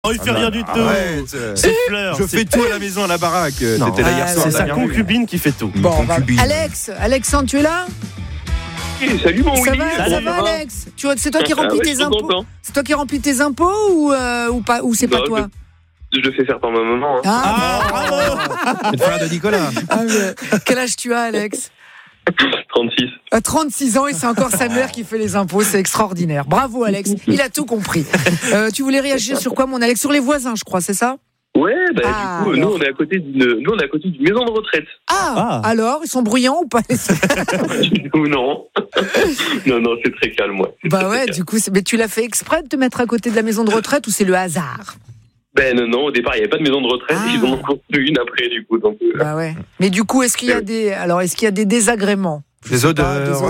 Oh, il fait rien du tout. C'est Fleur. Je fais tout à la maison, à la baraque. T'étais là hier soir. C'est sa concubine qui fait tout. Bon, Alexandre, tu es là? Salut mon Ça Willy. va Alex? C'est toi qui remplis tes impôts? C'est toi qui remplis tes impôts ou pas? Ou c'est pas toi? Je le fais faire par ma maman. Bravo. C'est le frère de Nicolas. Quel âge tu as, Alex? 36. 36 ans et c'est encore sa mère qui fait les impôts, c'est extraordinaire. Bravo Alex, il a tout compris. Tu voulais réagir sur quoi mon Alex? Sur les voisins, je crois, c'est ça? Ouais, du coup, nous on est à côté d'une maison de retraite. Alors, ils sont bruyants ou pas? Non. non, c'est très calme, ouais. Bah ouais, du coup, mais tu l'as fait exprès de te mettre à côté de la maison de retraite ou c'est le hasard? Non, au départ il n'y avait pas de maison de retraite, ils en ont construit une après du coup. Donc, Bah ouais. Mais du coup, est-ce qu'il y a des désagréments? Des odeurs.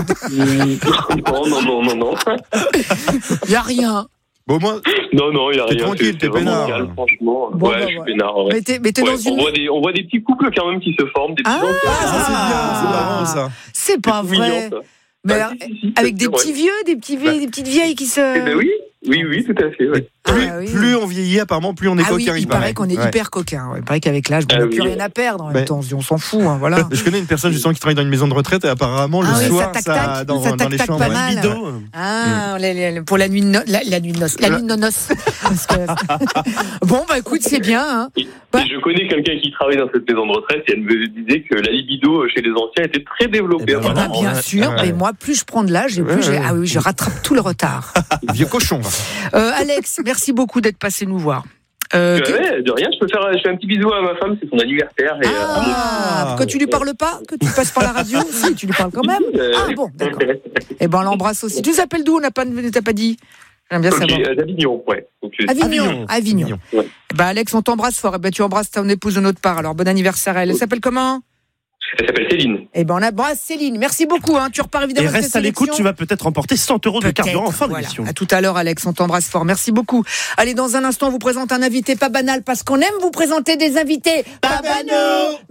Non. Il n'y a rien. Bon, moi. Non, il n'y a rien. T'es tranquille, t'es peinard. Franchement. Je suis peinard. Ouais. Mais t'es dans une. On voit des petits couples quand même qui se forment. Des petits ça c'est bien, c'est marrant ça. C'est pas vrai. Mignon, ça. Mais avec des petits vieux, des petites vieilles qui se. Oui, tout à fait. Ouais. Plus on vieillit, apparemment, plus on est coquin. Il paraît qu'on est hyper coquin. Il paraît qu'avec l'âge, on n'a plus rien à perdre. En même temps, on s'en fout. Voilà. Je connais une personne justement qui travaille dans une maison de retraite et apparemment le soir, ça dans les chambres. Pas mal. Pour la nuit de noces. Bon, bah écoute, c'est bien. Hein. Et je connais quelqu'un qui travaille dans cette maison de retraite et elle me disait que la libido chez les anciens était très développée. Bien sûr, mais moi, plus je prends de l'âge et plus je rattrape tout le retard. Vieux cochon. Alex, merci beaucoup d'être passé nous voir. De rien, je fais un petit bisou à ma femme, c'est son anniversaire. Pourquoi tu lui parles pas? Que tu passes par la radio? Si, tu lui parles quand même. Bon, d'accord. Eh ben, on l'embrasse aussi. Tu t'appelles d'où? On t'a pas dit. J'aime bien savoir. D'Avignon, ouais. Avignon. Ouais. Alex, on t'embrasse fort. Tu embrasses ton épouse de notre part. Alors, bon anniversaire à elle. Elle s'appelle comment? Elle s'appelle Céline. On embrasse Céline. Merci beaucoup. Tu repars évidemment. Et reste à l'écoute, tu vas peut-être remporter 100 € de carburant en fin d'émission. À tout à l'heure, Alex. On t'embrasse fort. Merci beaucoup. Allez, dans un instant, on vous présente un invité pas banal parce qu'on aime vous présenter des invités pas banaux.